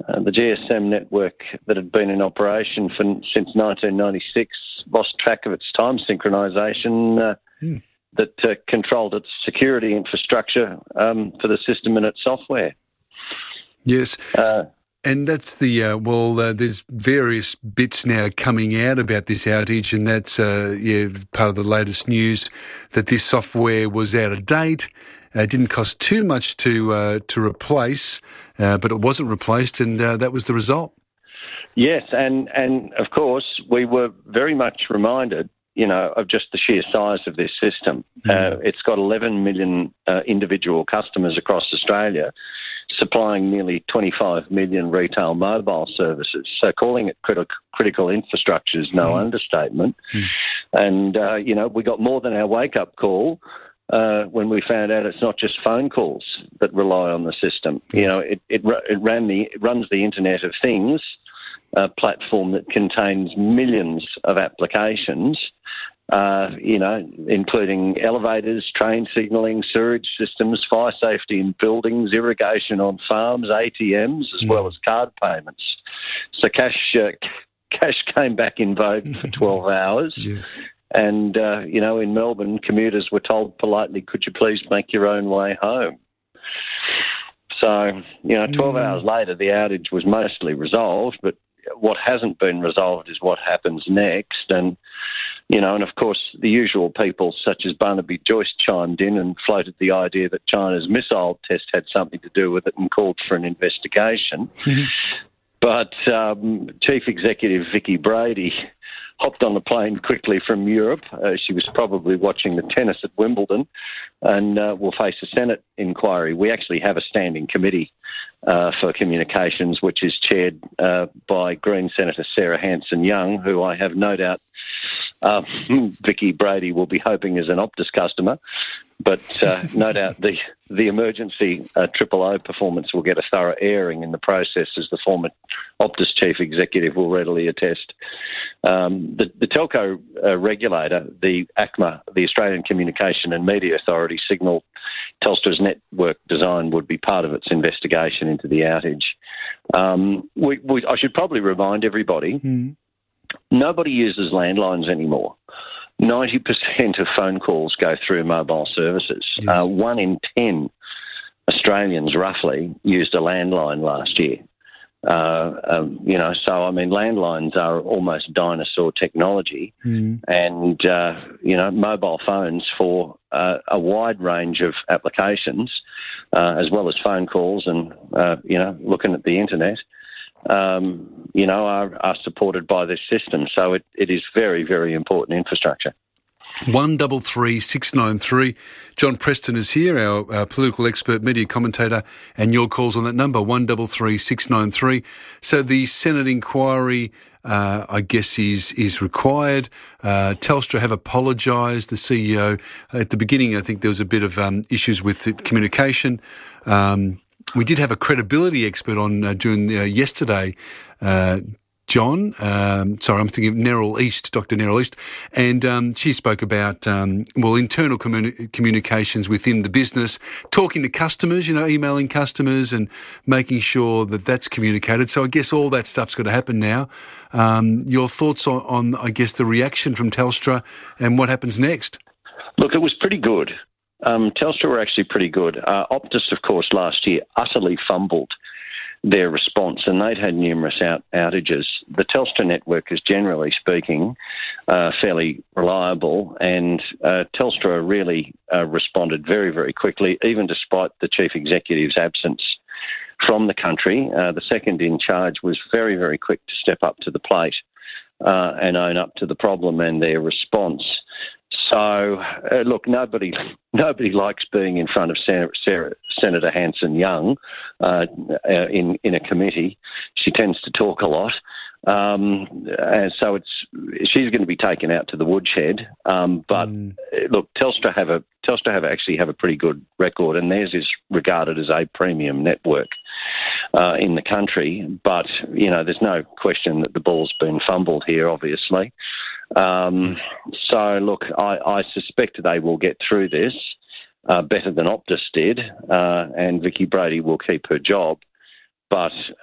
The GSM network that had been in operation since 1996 lost track of its time synchronisation that controlled its security infrastructure for the system and its software. Yes. And that's there's various bits now coming out about this outage, and that's part of the latest news that this software was out of date. It didn't cost too much to replace, but it wasn't replaced, and that was the result. Yes, and of course we were very much reminded, of just the sheer size of this system. It's got 11 million individual customers across Australia, supplying nearly 25 million retail mobile services. So calling it critical infrastructure is no understatement. And, we got more than our wake-up call when we found out it's not just phone calls that rely on the system. It runs the Internet of Things, a platform that contains millions of applications, including elevators, train signalling, sewage systems, fire safety in buildings, irrigation on farms, ATMs, as well as card payments. So cash came back in vogue for 12 hours. Yes. And, in Melbourne, commuters were told politely, could you please make your own way home? So, 12 hours later, the outage was mostly resolved, but what hasn't been resolved is what happens next. And, and of course, the usual people such as Barnaby Joyce chimed in and floated the idea that China's missile test had something to do with it and called for an investigation. But Chief Executive Vicky Brady hopped on the plane quickly from Europe. She was probably watching the tennis at Wimbledon and will face a Senate inquiry. We actually have a standing committee for communications, which is chaired by Green Senator Sarah Hanson-Young, who I have no doubt Vicky Brady will be hoping is an Optus customer. But no doubt the emergency Triple O performance will get a thorough airing in the process, as the former Optus chief executive will readily attest. The telco regulator, the ACMA, the Australian Communication and Media Authority, signalled Telstra's network design would be part of its investigation into the outage. I should probably remind everybody, nobody uses landlines anymore. 90% of phone calls go through mobile services. Yes. 1 in 10 Australians, roughly, used a landline last year. Landlines are almost dinosaur technology, and mobile phones for a wide range of applications, as well as phone calls and looking at the internet, are supported by this system. So it is very, very important infrastructure. 133693. John Preston is here, our political expert, media commentator, and your calls on that number, 133693. So the Senate inquiry, I guess, is required. Telstra have apologised. The CEO, at the beginning, I think there was a bit of issues with the communication. We did have a credibility expert on during yesterday, John. I'm thinking of Neril East, Dr. Neril East, and she spoke about internal communications within the business, talking to customers, emailing customers and making sure that that's communicated. So I guess all that stuff's got to happen now. Your thoughts on I guess, the reaction from Telstra and what happens next? Look, it was pretty good. Telstra were actually pretty good. Optus, of course, last year utterly fumbled their response, and they'd had numerous outages. The Telstra network is, generally speaking, fairly reliable, and Telstra really responded very, very quickly, even despite the chief executive's absence from the country. The second in charge was very, very quick to step up to the plate and own up to the problem and their response. So, look, nobody likes being in front of Senator Hanson-Young in a committee. She tends to talk a lot. And so she's going to be taken out to the woodshed. But look, Telstra actually have a pretty good record, and theirs is regarded as a premium network in the country. But there's no question that the ball's been fumbled here, obviously. So look, I suspect they will get through this better than Optus did, and Vicky Brady will keep her job. But